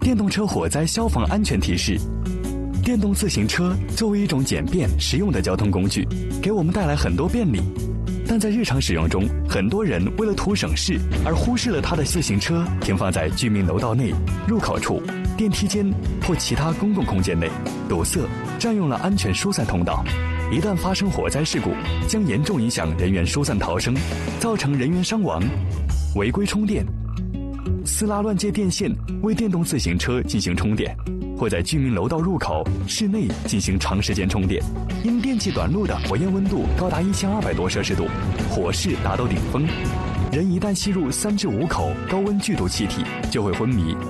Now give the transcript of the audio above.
电动车火灾消防安全提示：电动自行车作为一种简便实用的交通工具，给我们带来很多便利，但在日常使用中，很多人为了图省事而忽视了他的自行车停放在居民楼道内、入口处、电梯间或其他公共空间内，堵塞占用了安全疏散通道。一旦发生火灾事故，将严重影响人员疏散逃生，造成人员伤亡。违规充电，私拉乱接电线为电动自行车进行充电，或在居民楼道入口、室内进行长时间充电，因电器短路的火焰温度高达1200多摄氏度，火势达到顶峰，人一旦吸入3至5口高温剧毒气体，就会昏迷。